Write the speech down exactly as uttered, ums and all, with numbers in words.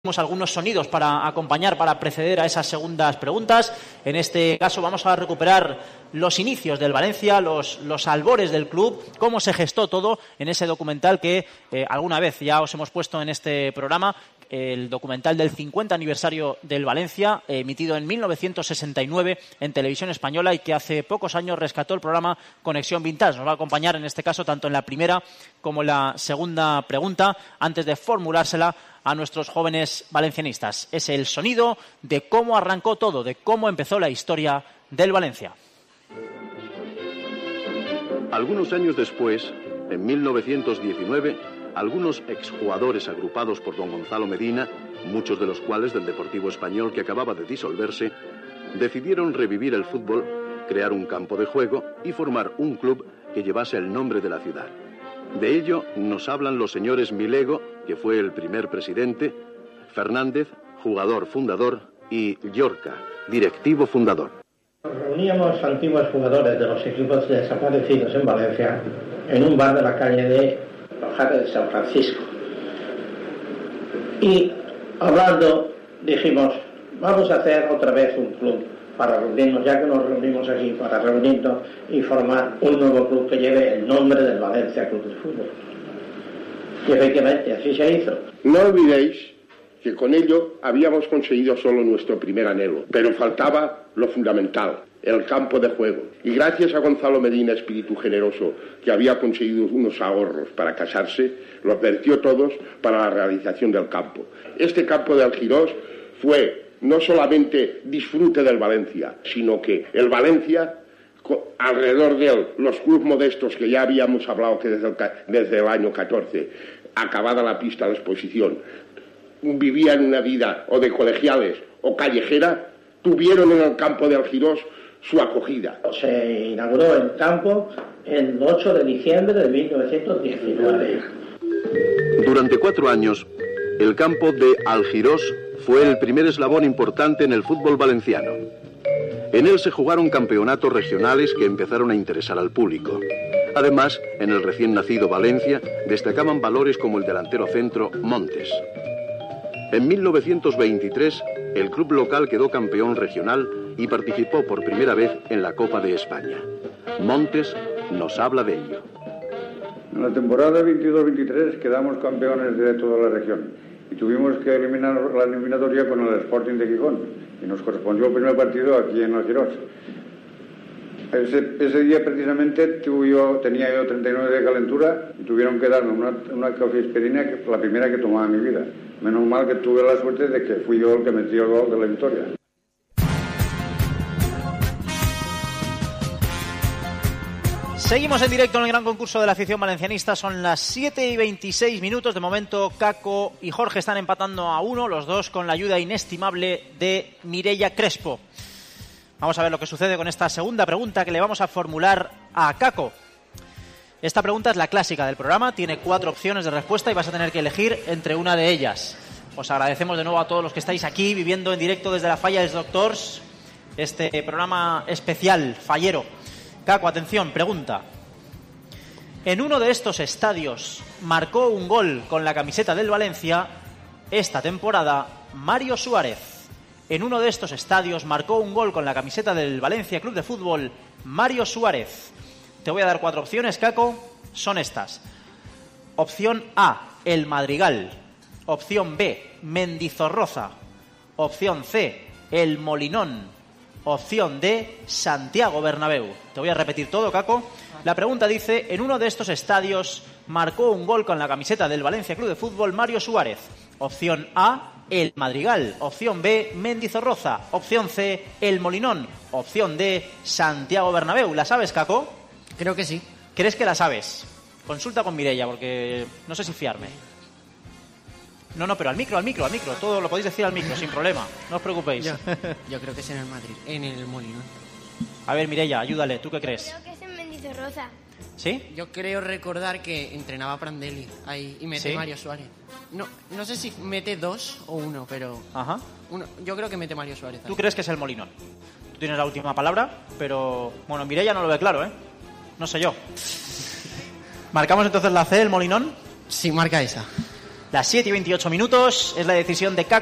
Tenemos algunos sonidos para acompañar, para preceder a esas segundas preguntas. En este caso vamos a recuperar los inicios del Valencia, los, los albores del club, cómo se gestó todo en ese documental que eh, alguna vez ya os hemos puesto en este programa, el documental del cincuenta aniversario del Valencia, emitido en mil novecientos sesenta y nueve en Televisión Española y que hace pocos años rescató el programa Conexión Vintage. Nos va a acompañar en este caso tanto en la primera como en la segunda pregunta, antes de formulársela a nuestros jóvenes valencianistas. Es el sonido de cómo arrancó todo, de cómo empezó la historia del Valencia. Algunos años después, en mil novecientos diecinueve, algunos exjugadores agrupados por don Gonzalo Medina, muchos de los cuales del Deportivo Español que acababa de disolverse, decidieron revivir el fútbol, crear un campo de juego y formar un club que llevase el nombre de la ciudad. De ello nos hablan los señores Milego, que fue el primer presidente, Fernández, jugador fundador, y Llorca, directivo fundador. Nos reuníamos antiguos jugadores de los equipos desaparecidos en Valencia en un bar de la calle de Lojana de San Francisco. Y hablando dijimos, vamos a hacer otra vez un club para reunirnos, ya que nos reunimos aquí, para reunirnos y formar un nuevo club que lleve el nombre del Valencia Club de Fútbol. Y efectivamente, así se hizo. No olvidéis que con ello habíamos conseguido solo nuestro primer anhelo, pero faltaba lo fundamental, el campo de juego. Y gracias a Gonzalo Medina, espíritu generoso, que había conseguido unos ahorros para casarse, los vertió todos para la realización del campo. Este campo de Algirós fue no solamente disfrute del Valencia, sino que el Valencia, alrededor de él, los clubes modestos que ya habíamos hablado que desde el, desde el año catorce, acabada la pista de exposición, vivían una vida o de colegiales o callejera, tuvieron en el campo de Algirós su acogida. Se inauguró el campo el ocho de diciembre de mil novecientos diecinueve. Durante cuatro años, el campo de Algirós fue el primer eslabón importante en el fútbol valenciano. En él se jugaron campeonatos regionales que empezaron a interesar al público. Además, en el recién nacido Valencia destacaban valores como el delantero centro Montes. En mil novecientos veintitrés, el club local quedó campeón regional y participó por primera vez en la Copa de España. Montes nos habla de ello. En la temporada veintidós veintitrés quedamos campeones de toda la región y tuvimos que eliminar la eliminatoria con el Sporting de Gijón y nos correspondió el primer partido aquí en Algirós. Ese, ese día precisamente tuve yo, tenía yo treinta y nueve de calentura y tuvieron que darme una, una cafeaspirina, que fue la primera que tomaba en mi vida. Menos mal que tuve la suerte de que fui yo el que metió el gol de la victoria. Seguimos en directo en el gran concurso de la afición valencianista. Son las siete y veintiséis minutos. De momento, Caco y Jorge están empatando a uno, los dos con la ayuda inestimable de Mireia Crespo. Vamos a ver lo que sucede con esta segunda pregunta que le vamos a formular a Caco. Esta pregunta es la clásica del programa. Tiene cuatro opciones de respuesta y vas a tener que elegir entre una de ellas. Os agradecemos de nuevo a todos los que estáis aquí viviendo en directo desde la Falla dels Doctors, este programa especial fallero. Caco, atención, pregunta. En uno de estos estadios marcó un gol con la camiseta del Valencia esta temporada Mario Suárez. En uno de estos estadios marcó un gol con la camiseta del Valencia Club de Fútbol Mario Suárez. Te voy a dar cuatro opciones, Caco. Son estas. Opción A, El Madrigal. Opción B, Mendizorroza. Opción C, El Molinón. Opción D, Santiago Bernabéu. Te voy a repetir todo, Caco. La pregunta dice, en uno de estos estadios marcó un gol con la camiseta del Valencia Club de Fútbol Mario Suárez. Opción A, El Madrigal. Opción B, Mendizorroza. Opción C, El Molinón. Opción D, Santiago Bernabéu. ¿La sabes, Caco? Creo que sí. ¿Crees que la sabes? Consulta con Mireia, porque no sé si fiarme. No, no, pero al micro, al micro, al micro. Todo lo podéis decir al micro, sin problema. No os preocupéis. Yo, yo creo que es en el Madrid, en el Molinón. A ver, Mireia, ayúdale. ¿Tú qué crees? Creo que es en Mendizorroza. ¿Sí? Yo creo recordar que entrenaba a Prandelli ahí y mete ¿Sí? Mario Suárez. No, no sé si mete dos o uno, pero... Ajá. Uno, yo creo que mete Mario Suárez. ¿Tú crees que es el Molinón? Tú tienes la última palabra, pero... Bueno, Mireia no lo ve claro, ¿eh? No sé yo. ¿Marcamos entonces la C, el Molinón? Sí, marca esa. Las siete y veintiocho minutos es la decisión de Caco